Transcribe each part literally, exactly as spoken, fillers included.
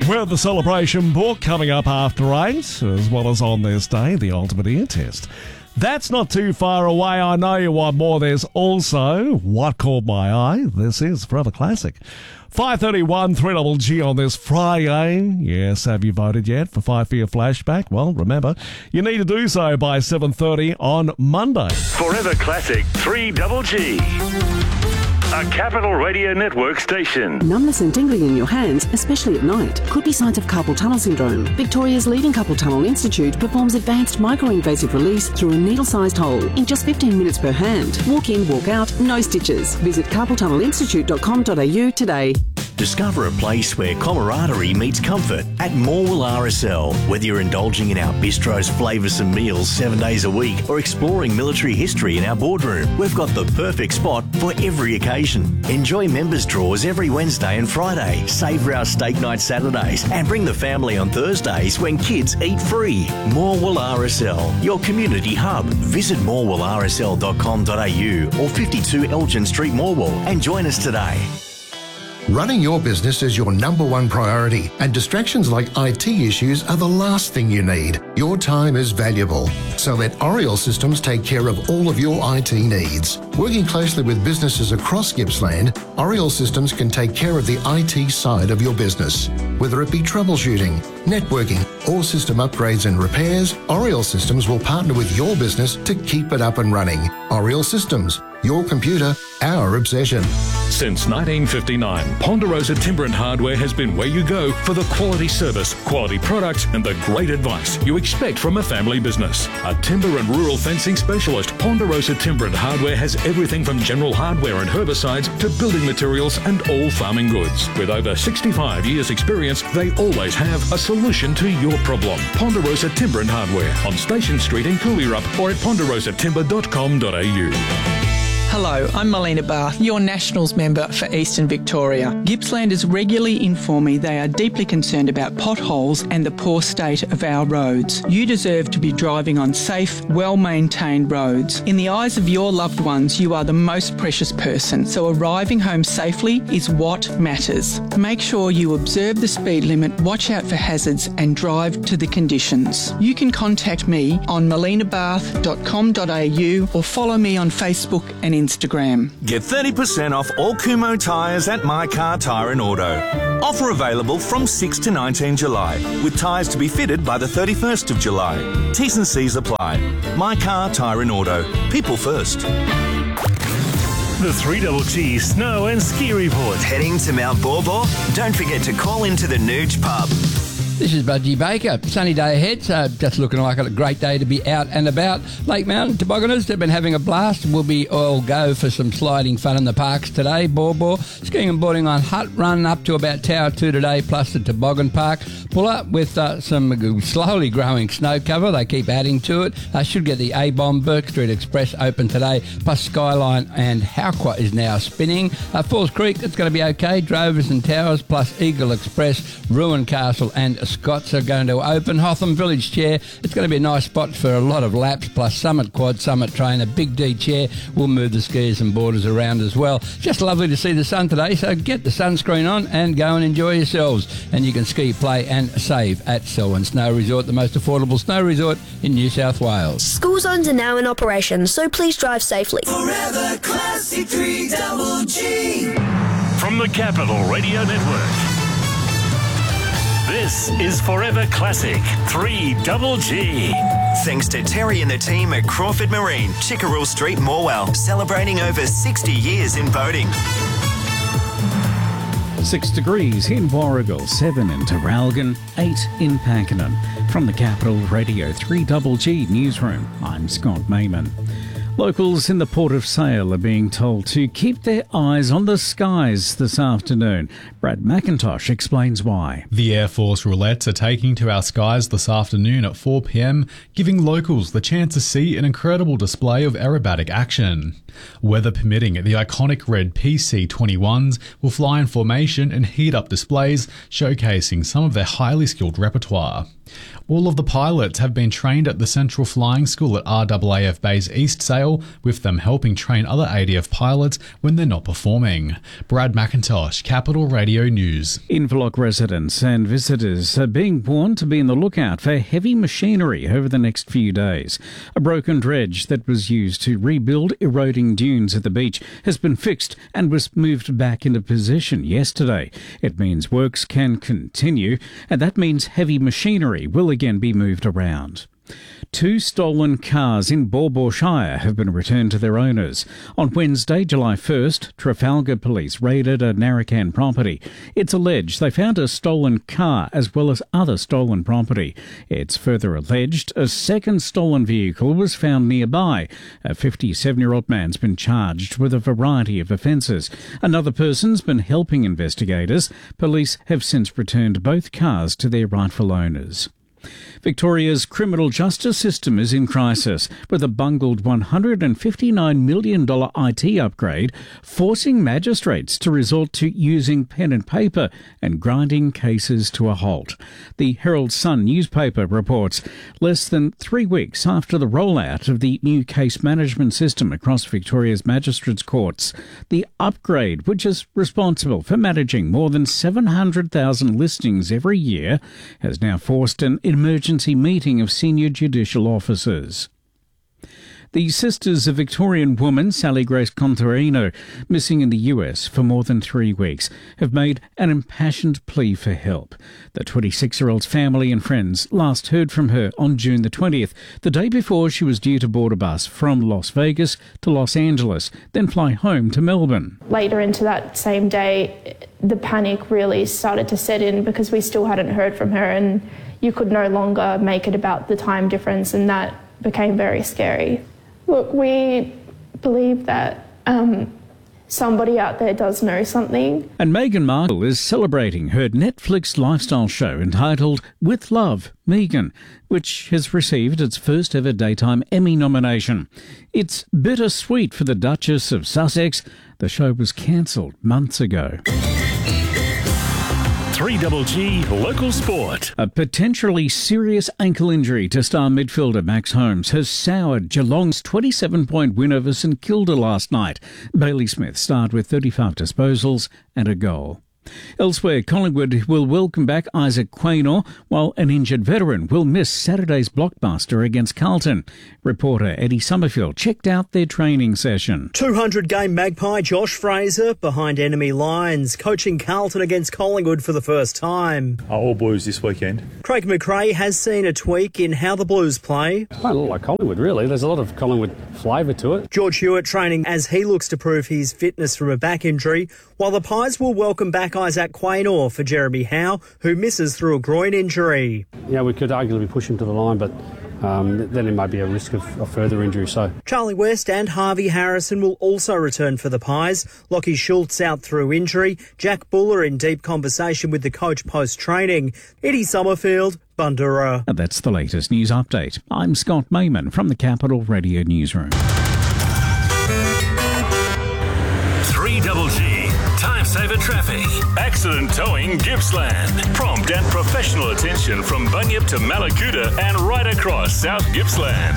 With the celebration book coming up after eight, as well as on this day, the Ultimate Ear Test. That's not too far away. I know you want more. There's also What Caught My Eye. This is Forever Classic. five thirty-one, three Double G on this Friday. Yes, have you voted yet for Five for Your Flashback? Well, remember, you need to do so by seven thirty on Monday. Forever Classic, three Double G. A Capital Radio Network station. Numbness and tingling in your hands, especially at night, could be signs of carpal tunnel syndrome. Victoria's leading Carpal Tunnel Institute performs advanced micro-invasive release through a needle-sized hole in just fifteen minutes per hand. Walk in, walk out, no stitches. Visit carpal tunnel institute dot com dot a u today. Discover a place where camaraderie meets comfort at Morwell R S L. Whether you're indulging in our bistro's flavoursome meals seven days a week or exploring military history in our boardroom, we've got the perfect spot for every occasion. Enjoy members' draws every Wednesday and Friday, savour our steak night Saturdays, and bring the family on Thursdays when kids eat free. Morwell R S L, your community hub. Visit morwell r s l dot com dot a u or fifty-two Elgin Street, Morwell, and join us today. Running your business is your number one priority, and distractions like I T issues are the last thing you need. Your time is valuable, so let Oriel Systems take care of all of your I T needs. Working closely with businesses across Gippsland, Oriel Systems can take care of the I T side of your business. Whether it be troubleshooting, networking, or system upgrades and repairs, Oriel Systems will partner with your business to keep it up and running. Oriel Systems, your computer, our obsession. Since nineteen fifty-nine, Ponderosa Timber and Hardware has been where you go for the quality service, quality products, and the great advice you expect from a family business. A timber and rural fencing specialist, Ponderosa Timber and Hardware has everything from general hardware and herbicides to building materials and all farming goods. With over sixty-five years experience, they always have a solution to your problem. Ponderosa Timber and Hardware on Station Street in Cooleyrup or at ponderosa timber dot com dot a u. Hello, I'm Melina Barth, your Nationals member for Eastern Victoria. Gippslanders regularly inform me they are deeply concerned about potholes and the poor state of our roads. You deserve to be driving on safe, well-maintained roads. In the eyes of your loved ones, you are the most precious person, so arriving home safely is what matters. Make sure you observe the speed limit, watch out for hazards and drive to the conditions. You can contact me on melina barth dot com dot a u or follow me on Facebook and Instagram. Get thirty percent off all Kumho tyres at My Car Tyre and Auto. Offer available from sixth to nineteenth July, with tyres to be fitted by the thirty-first of July. T's and C's apply. My Car Tyre and Auto. People first. The three Double G Snow and Ski Report. Heading to Mount Baw Baw? Don't forget to call into the Nooch Pub. This is Budgie Baker. Sunny day ahead, so just looking like a great day to be out and about. Lake Mountain tobogganers, they've been having a blast. We'll be all go for some sliding fun in the parks today. Baw Baw, skiing and boarding on Hut Run up to about Tower two today, plus the toboggan park. Pull up with uh, some slowly growing snow cover. They keep adding to it. I should get the A-Bomb Burke Street Express open today, plus Skyline and Howqua is now spinning. Uh, Falls Creek, it's going to be okay. Drovers and Towers, plus Eagle Express, Ruin Castle and Scots are going to open. Hotham Village Chair, it's going to be a nice spot for a lot of laps, plus Summit Quad, Summit Trainer, Big D Chair will move the skiers and boarders around as well. Just lovely to see the sun today, so get the sunscreen on and go and enjoy yourselves. And you can ski, play and save at Selwyn Snow Resort, the most affordable snow resort in New South Wales. School zones are now in operation, so please drive safely. Forever Classic three Double G. From the Capital Radio Network. This is Forever Classic three Double G. Thanks to Terry and the team at Crawford Marine, Chickerell Street, Morwell, celebrating over sixty years in boating. Six degrees in Warragul, seven in Terralgan, eight in Pakenham. From the Capital Radio three Double G Newsroom, I'm Scott Mayman. Locals in the Port of Sale are being told to keep their eyes on the skies this afternoon. Brad McIntosh explains why. The Air Force roulettes are taking to our skies this afternoon at four p m, giving locals the chance to see an incredible display of aerobatic action. Weather permitting, the iconic red P C twenty-ones will fly in formation and heat up displays, showcasing some of their highly skilled repertoire. All of the pilots have been trained at the Central Flying School at R A A F Base East Sale, with them helping train other A D F pilots when they're not performing. Brad McIntosh, Capital Radio News. Inverloch residents and visitors are being warned to be on the lookout for heavy machinery over the next few days. A broken dredge that was used to rebuild eroding dunes at the beach has been fixed and was moved back into position yesterday. It means works can continue, and that means heavy machinery will again be moved around. Two stolen cars in Baw Baw Shire have been returned to their owners. On Wednesday, July first, Trafalgar Police raided a Narracan property. It's alleged they found a stolen car as well as other stolen property. It's further alleged a second stolen vehicle was found nearby. A fifty-seven-year-old man's been charged with a variety of offences. Another person's been helping investigators. Police have since returned both cars to their rightful owners. Victoria's criminal justice system is in crisis, with a bungled one hundred fifty-nine million dollars I T upgrade forcing magistrates to resort to using pen and paper and grinding cases to a halt. The Herald Sun newspaper reports less than three weeks after the rollout of the new case management system across Victoria's magistrates' courts, the upgrade, which is responsible for managing more than seven hundred thousand listings every year, has now forced an emergency meeting of senior judicial officers. The sisters of Victorian woman Sally Grace Contarino, missing in the U S for more than three weeks, have made an impassioned plea for help. The twenty-six-year-old's family and friends last heard from her on June the twentieth, the day before she was due to board a bus from Las Vegas to Los Angeles, then fly home to Melbourne. Later into that same day, the panic really started to set in because we still hadn't heard from her, and you could no longer make it about the time difference, and that became very scary. Look, we believe that um, somebody out there does know something. And Meghan Markle is celebrating her Netflix lifestyle show entitled With Love, Meghan, which has received its first ever daytime Emmy nomination. It's bittersweet for the Duchess of Sussex. The show was cancelled months ago. three G G Local Sport. A potentially serious ankle injury to star midfielder Max Holmes has soured Geelong's twenty-seven point win over St Kilda last night. Bailey Smith starred with thirty-five disposals and a goal. Elsewhere, Collingwood will welcome back Isaac Quaynor, while an injured veteran will miss Saturday's blockbuster against Carlton. Reporter Eddie Summerfield checked out their training session. two hundred game Magpie Josh Fraser behind enemy lines, coaching Carlton against Collingwood for the first time. Oh, all Blues this weekend. Craig McRae has seen a tweak in how the Blues play. It's quite a lot like Collingwood, really. There's a lot of Collingwood flavour to it. George Hewitt training as he looks to prove his fitness from a back injury, while the Pies will welcome back Isaac Quaynor for Jeremy Howe, who misses through a groin injury. Yeah, we could arguably push him to the line, but um, then there might be a risk of, of further injury. So Charlie West and Harvey Harrison will also return for the Pies. Lockie Schultz out through injury. Jack Buller in deep conversation with the coach post-training. Eddie Summerfield, Bundoora. And that's the latest news update. I'm Scott Mayman from the Capital Radio Newsroom. three G G Time Saver Traffic. Accident Towing Gippsland. Prompt and professional attention from Bunyip to Malakuta and right across South Gippsland.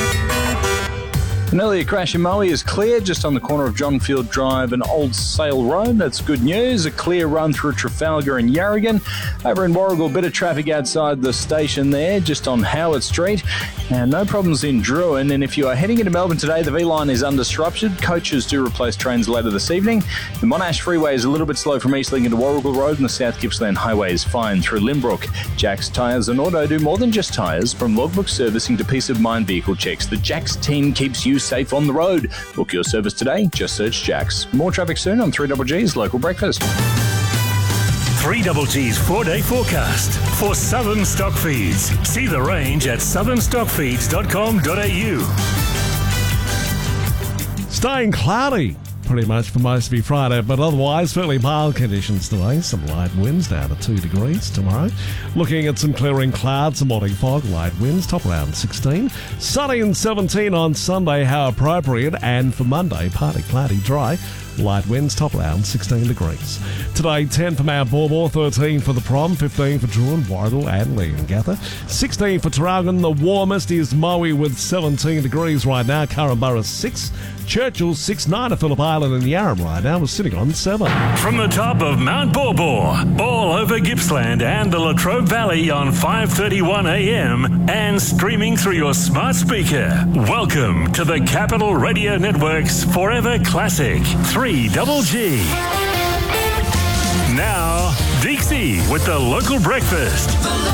An earlier crash in Moe is clear just on the corner of John Field Drive and Old Sale Road. That's good news. A clear run through Trafalgar and Yarragon. Over in Warrigal, bit of traffic outside the station there, just on Howard Street. And no problems in Druin. And if you are heading into Melbourne today, the V-Line is undisrupted. Coaches do replace trains later this evening. The Monash Freeway is a little bit slow from Eastling into Warrigal Road, and the South Gippsland Highway is fine through Limbrook. Jack's Tyres and Auto do more than just tyres. From logbook servicing to peace of mind vehicle checks, the Jack's team keeps you safe on the road. Book your service today. Just search Jack's. More traffic soon on three G G's Local Breakfast. three G G's four-day forecast for Southern Stock Feeds. See the range at southern stock feeds dot com dot a u. Staying cloudy. pretty much for most of your Friday, but otherwise fairly mild conditions today. Some light winds down to two degrees tomorrow. Looking at some clearing clouds, some morning fog, light winds, top around sixteen. Sunny and seventeen on Sunday, how appropriate. And for Monday, partly cloudy, dry. Light winds, top around sixteen degrees. Today, ten for Mount Borbor, thirteen for the Prom, fifteen for Druin, Warragul and Leongatha, sixteen for Traralgon. The warmest is Moe with seventeen degrees right now. Curramborough six, Churchill six, nine at Phillip Island and Yarram right now. We're sitting on seven. From the top of Mount Borbor, all over Gippsland and the Latrobe Valley on five thirty-one a m and streaming through your smart speaker. Welcome to the Capital Radio Network's Forever Classic three double G. Now, Dixie with the local breakfast.